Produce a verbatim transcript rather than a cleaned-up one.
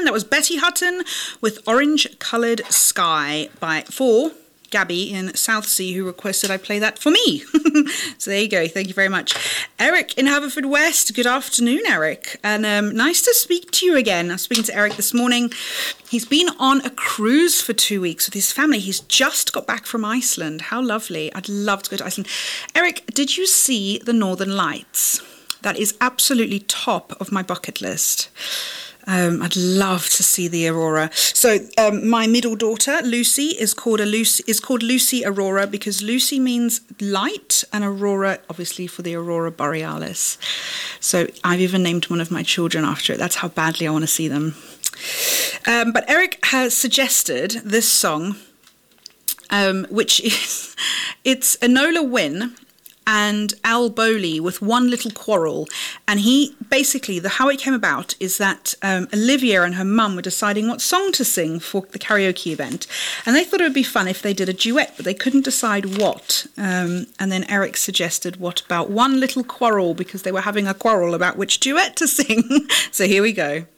That was Betty Hutton with Orange Coloured Sky by for Gabby in Southsea, who requested I play that for me. So there you go. Thank you very much. Eric in Haverfordwest. Good afternoon, Eric. And um, nice to speak to you again. I was speaking to Eric this morning. He's been on a cruise for two weeks with his family. He's just got back from Iceland. How lovely. I'd love to go to Iceland. Eric, did you see the Northern Lights? That is absolutely top of my bucket list. Um, I'd love to see the aurora. So um, my middle daughter, Lucy, is called a Lucy is called Lucy Aurora because Lucy means light and aurora, obviously, for the aurora borealis. So I've even named one of my children after it. That's how badly I want to see them. Um, but Eric has suggested this song, um, which is it's Enola Wynn and Al Bowley with One Little Quarrel. And he basically, the how it came about is that um, Olivia and her mum were deciding what song to sing for the karaoke event. And they thought it would be fun if they did a duet, but they couldn't decide what. Um, and then Eric suggested, what about One Little Quarrel? Because they were having a quarrel about which duet to sing. So here we go.